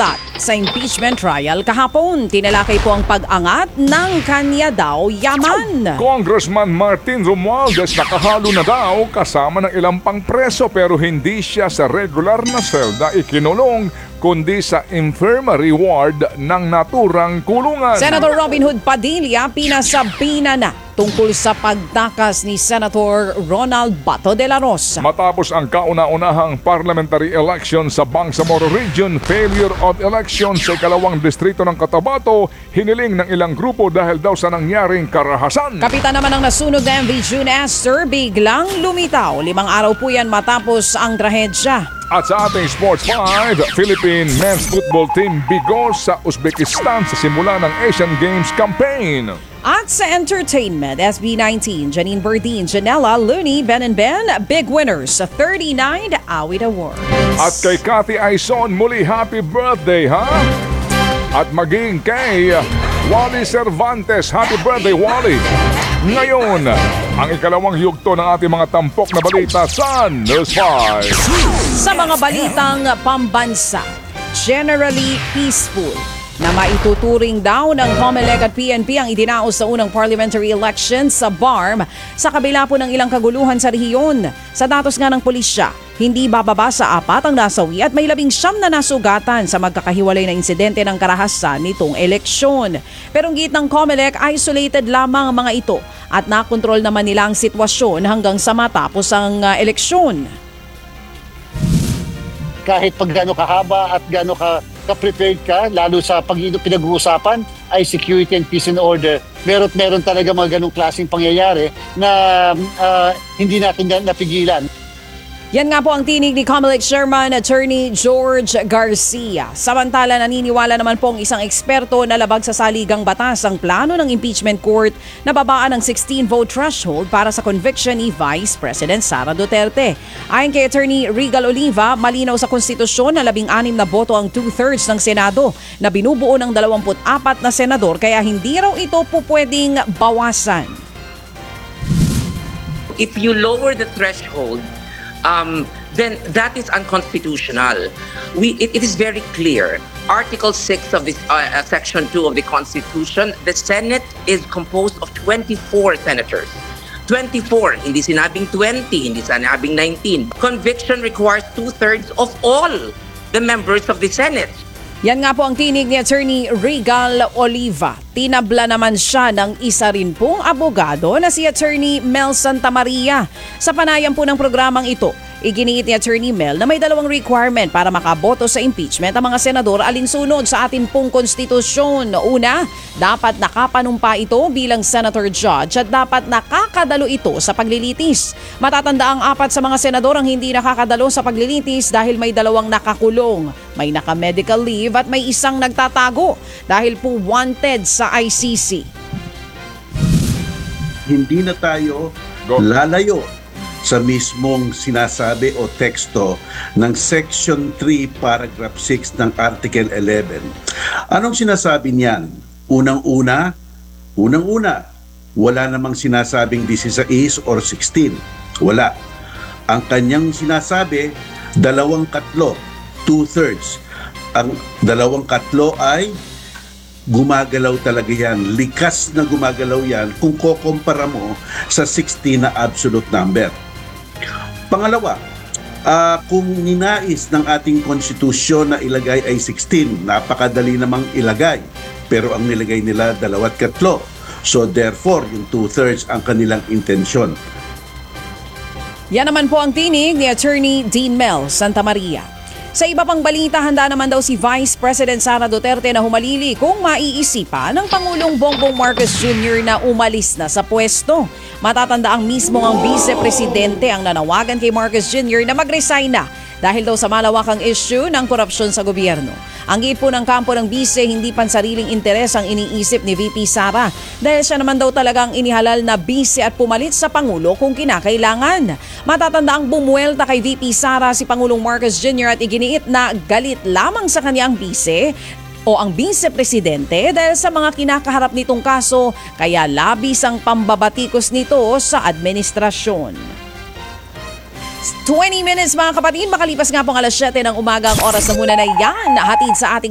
Balat sa impeachment trial kahapon. Tinalakay po ang pag-angat ng kanya daw yaman. Congressman Martin Romualdez nakahalo na daw kasama ng ilang pang preso pero hindi siya sa regular na selda ikinulong kundi sa infirmary ward ng naturang kulungan. Senator Robin Hood Padilla pinasabina na tungkol sa pagtakas ni Senator Ronald Bato de la Rosa. Matapos ang kauna-unahang parliamentary election sa Bangsamoro Region, failure of election sa ikalawang distrito ng Cotabato, hiniling ng ilang grupo dahil daw sa nangyaring karahasan. Kapitan naman ng nasunog na MV June Esther biglang lumitaw. 5 araw po yan matapos ang trahedya. At sa ating Sports 5, Philippine men's football team bigo sa Uzbekistan sa simula ng Asian Games campaign. At sa entertainment, SB19, Janine Berdin, Janela, Looney, Ben and Ben, big winners sa 39 Awit Awards. At kay Cathy Aison, muli happy birthday ha? At maging kay Wally Cervantes, happy birthday Wally! Ngayon, ang ikalawang yugto ng ating mga tampok na balita sa News 5. Sa mga balitang pambansa, generally peaceful na maituturing daw ng COMELEC at PNP ang idinaos sa unang parliamentary election sa BARM sa kabila po ng ilang kaguluhan sa rehiyon. Sa datos nga ng pulisya, hindi bababa sa 4 ang nasawi at may 19 na nasugatan sa magkakahiwalay na insidente ng karahasan nitong eleksyon. Pero ang git ng COMELEC, isolated lamang ang mga ito at nakontrol naman nila ang sitwasyon hanggang sa matapos ang eleksyon. Kahit pag gano'n kahaba at gano'n ka-prepared ka, lalo sa pinag-uusapan ay security and peace and order, meron talaga mga ganong klaseng pangyayari na hindi natin napigilan. Yan nga po ang tinig ni COMELEC Chairman Attorney George Garcia. Samantala, naniniwala naman po ang isang eksperto na labag sa saligang batas ang plano ng impeachment court na babaan ang 16-vote threshold para sa conviction ni Vice President Sara Duterte. Ayon kay Attorney Regal Oliva, malinaw sa konstitusyon na 16 na boto ang 2/3 ng Senado na binubuo ng 24 na senador kaya hindi raw ito po pwedeng bawasan. If you lower the threshold, then that is unconstitutional. It is very clear. Article 6 of this Section 2 of the Constitution, the Senate is composed of 24 senators. 24, hindi sinabing 20, hindi sinabing 19. Conviction requires 2/3 of all the members of the Senate. Yan nga po ang tinig ni Attorney Regal Oliva. Tinabla naman siya ng isa rin pong abogado na si Attorney Mel Santamaria. Sa panayam po ng programang ito, iginiit ni Attorney Mel na may 2 requirement para makaboto sa impeachment ang mga senador alinsunod sa ating pong konstitusyon. Una, dapat nakapanumpa ito bilang senator judge at dapat nakakadalo ito sa paglilitis. Matatanda ang 4 sa mga senador ang hindi nakakadalo sa paglilitis dahil may 2 nakakulong, may naka-medical leave at may 1 nagtatago dahil po wanted sa ICC. Hindi na tayo lalayo sa mismong sinasabi o teksto ng Section 3, Paragraph 6 ng Article 11. Anong sinasabi niyan? Unang-una, wala namang sinasabing 16 or 16. Wala. Ang kanyang sinasabi, 2/3, 2/3. Ang 2/3 ay gumagalaw talaga yan. Likas na gumagalaw yan kung kukumpara mo sa 16 na absolute number. Pangalawa, kung ninais ng ating konstitusyon na ilagay ay 16, napakadali namang ilagay. Pero ang nilagay nila 2/3. So therefore, yung 2/3 ang kanilang intensyon. Yan naman po ang tinig ni Attorney Dean Mel Santamaria. Sa iba pang balita, handa naman daw si Vice President Sara Duterte na humalili kung maiisipan ng Pangulong Bongbong Marcos Jr. na umalis na sa pwesto. Matatanda ang mismo ang Vice-Presidente ang nanawagan kay Marcos Jr. na mag-resign na dahil daw sa malawakang issue ng korupsyon sa gobyerno. Ang giit po ng kampo ng Vice, hindi pansariling interes ang iniisip ni VP Sara dahil siya naman daw talagang inihalal na Vice at pumalit sa Pangulo kung kinakailangan. Matatanda ang bumuelta kay VP Sara si Pangulong Marcos Jr. at iginiit na galit lamang sa kanyang Vice o ang Vice-Presidente dahil sa mga kinakaharap nitong kaso kaya labis ang pambabatikos nito sa administrasyon. 20 minutes mga kapatid, makalipas nga pong 7:00 ng umaga ang oras na muna na yan. Hatid sa ating